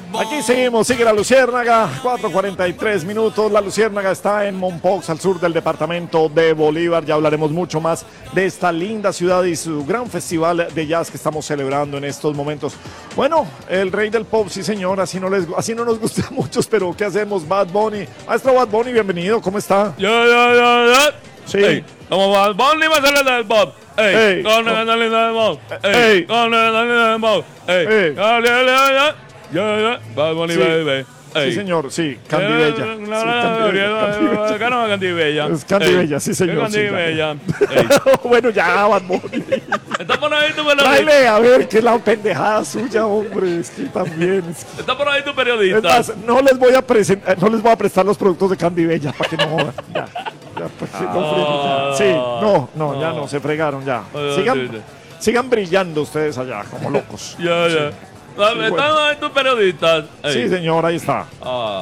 Aquí seguimos, sigue la Luciérnaga, 4:43 minutos. La Luciérnaga está en Mompox, al sur del departamento de Bolívar. Ya hablaremos mucho más de esta linda ciudad y su gran festival de jazz que estamos celebrando en estos momentos. Bueno, el rey del pop, sí señor, así no nos gusta a muchos, pero ¿qué hacemos? Bad Bunny. Maestro Bad Bunny, bienvenido, ¿cómo está? Ya. Sí. Ey, como Bad Bunny va a salir del pop. Ey, Con el del pop. Ey. Con el del pop. Ey. Ya. Bad Bunny, Sí. baby. Sí, señor, sí, Candy Bella. Sí, Candy Bella. Es Candy Bella, sí, señor. Candy sí, ya. Bella. Bueno, ya, Bad Bunny. Está por ahí tu periodista. Tráele, a ver, que es la pendejada suya, hombre. Es que también. Está por ahí tu Es periodista. más, no les voy a prestar los productos de Candy Bella para que no jodan. Ya, pues, no freguen, ya. Sí, no, ya no, se fregaron ya. Sigan brillando ustedes allá, como locos. Ya. bueno. Están ahí tus periodistas. Sí, señor, ahí está. Ah.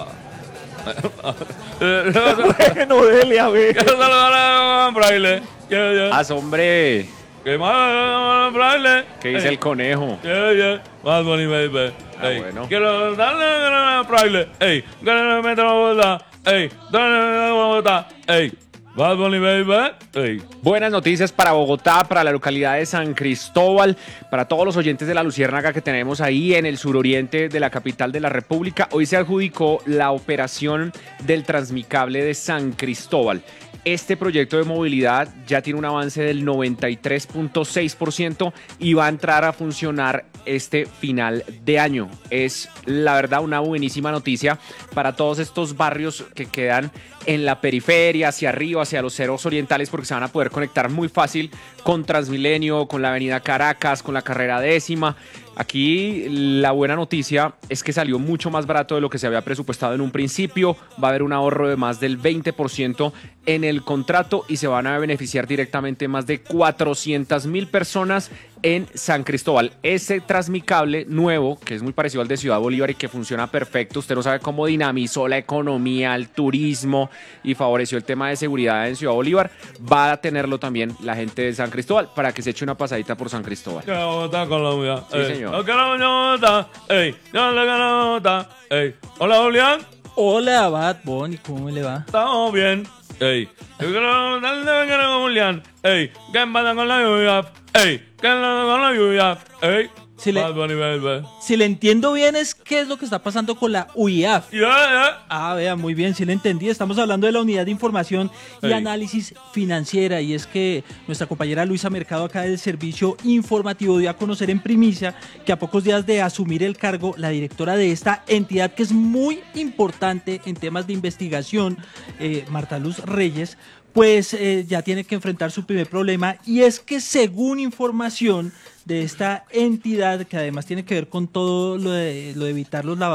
Bueno, dele, a ver. Quiero saludar a Braille. Hombre, ¿Qué más, Braille? ¿qué dice el conejo? Bad Bunny, baby. Ey, bueno. quiero darle a Braille. Ey, que le meto la bola. Ey, dale la bola. Ey, Bad Bunny, baby. Ey. Buenas noticias para Bogotá, para la localidad de San Cristóbal, para todos los oyentes de la Luciérnaga que tenemos ahí en el suroriente de la capital de la República. Hoy se adjudicó la operación del Transmicable de San Cristóbal. Este proyecto de movilidad ya tiene un avance del 93.6% y va a entrar a funcionar este final de año. Es la verdad una buenísima noticia para todos estos barrios que quedan en la periferia, hacia arriba, hacia los cerros orientales, porque se van a poder conectar muy fácil con Transmilenio, con la avenida Caracas, con la carrera 10ª. Aquí la buena noticia es que salió mucho más barato de lo que se había presupuestado en un principio. Va a haber un ahorro de más del 20% en el contrato y se van a beneficiar directamente más de 400,000 personas en San Cristóbal. Ese Transmicable nuevo, que es muy parecido al de Ciudad Bolívar y que funciona perfecto, usted no sabe cómo dinamizó la economía, el turismo y favoreció el tema de seguridad en Ciudad Bolívar, va a tenerlo también la gente de San Cristóbal para que se eche una pasadita por San Cristóbal. Que Bogotá, Colombia. Sí, señor. No quiero Bogotá. Ey, yo le quiero Bogotá. Ey, hola, Julián. Hola, Bad Bunny, ¿cómo le va? Estamos bien. Ey, yo quiero Julián. Ey, ¿qué pasa con la lluvia? Ey, ¿qué pasa con la lluvia? Ey, Bad Bunny, baby. Si le entiendo bien es qué es lo que está pasando con la UIAF. Yeah. Ah, vea, muy bien, sí le entendí. Estamos hablando de la Unidad de Información y Hey. Análisis Financiera, y es que nuestra compañera Luisa Mercado acá del Servicio Informativo dio a conocer en primicia que a pocos días de asumir el cargo, la directora de esta entidad, que es muy importante en temas de investigación, Marta Luz Reyes, pues ya tiene que enfrentar su primer problema, y es que según información de esta entidad, que además tiene que ver con todo lo de evitar los lavados